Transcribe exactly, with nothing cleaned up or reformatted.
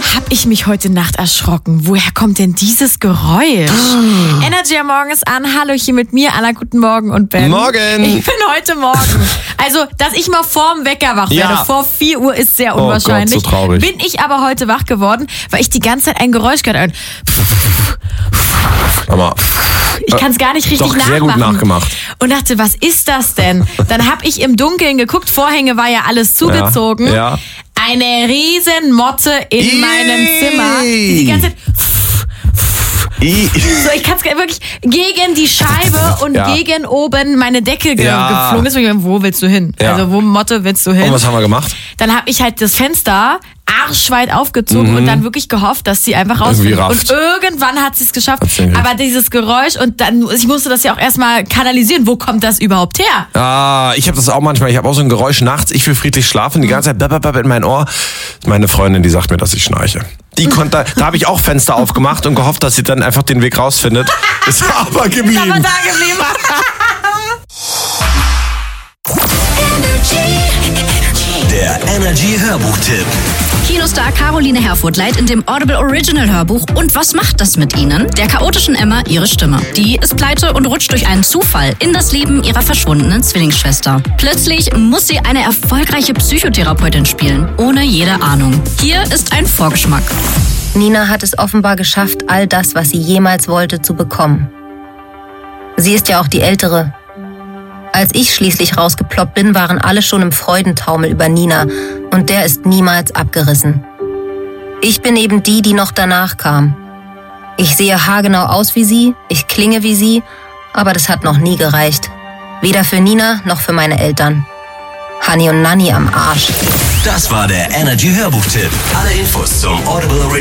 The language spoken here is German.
hab ich mich heute Nacht erschrocken. Woher kommt denn dieses Geräusch? Oh. Energy am Morgen ist an. Hallo, hier mit mir, Anna, guten Morgen und Ben. Morgen. Ich bin heute Morgen. Also, dass ich mal vorm Wecker wach werde, ja. vor vier Uhr, ist sehr unwahrscheinlich. Oh Gott, so traurig. Bin ich aber heute wach geworden, weil ich die ganze Zeit ein Geräusch gehört habe. Aber ich kann es gar nicht richtig doch, nachmachen. Sehr gut nachgemacht. Und dachte, was ist das denn? Dann habe ich im Dunkeln geguckt, Vorhänge war ja alles zugezogen. Ja. ja. Eine riesen Motte in Iii. meinem Zimmer, die die ganze Zeit... So, ich kann es wirklich gegen die Scheibe und ja. gegen oben meine Decke ge ja. geflogen ist. Wo willst du hin? Ja. Also wo Motte willst du hin? Und was haben wir gemacht? Dann habe ich halt das Fenster arschweit aufgezogen mhm. und dann wirklich gehofft, dass sie einfach rausfindet. Und irgendwann hat sie es geschafft. Aber dieses Geräusch und dann, ich musste das ja auch erstmal kanalisieren. Wo kommt das überhaupt her? Ah, ich habe das auch manchmal. Ich habe auch so ein Geräusch nachts. Ich will friedlich schlafen. Die ganze Zeit blablabla in mein Ohr. Meine Freundin, die sagt mir, dass ich schnarche. Die konnte, da habe ich auch Fenster aufgemacht und gehofft, dass sie dann einfach den Weg rausfindet. Ist aber geblieben. Ist aber da geblieben. Der Energy Hörbuchtipp. Kinostar Caroline Herfurth leiht in dem Audible Original Hörbuch Und was macht das mit Ihnen? Der chaotischen Emma ihre Stimme. Die ist pleite und rutscht durch einen Zufall in das Leben ihrer verschwundenen Zwillingsschwester. Plötzlich muss sie eine erfolgreiche Psychotherapeutin spielen, ohne jede Ahnung. Hier ist ein Vorgeschmack. Nina hat es offenbar geschafft, all das, was sie jemals wollte, zu bekommen. Sie ist ja auch die Ältere. Als ich schließlich rausgeploppt bin, waren alle schon im Freudentaumel über Nina und der ist niemals abgerissen. Ich bin eben die, die noch danach kam. Ich sehe haargenau aus wie sie, ich klinge wie sie, aber das hat noch nie gereicht. Weder für Nina noch für meine Eltern. Hani und Nanni am Arsch. Das war der Energy Hörbuchtipp. Alle Infos zum Audible